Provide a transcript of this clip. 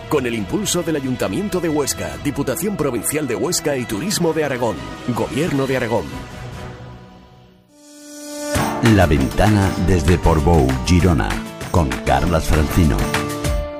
con el impulso del Ayuntamiento de Huesca, Diputación Provincial de Huesca y Turismo de Aragón, Gobierno de Aragón. La Ventana desde Portbou, Girona, con Carlas Francino.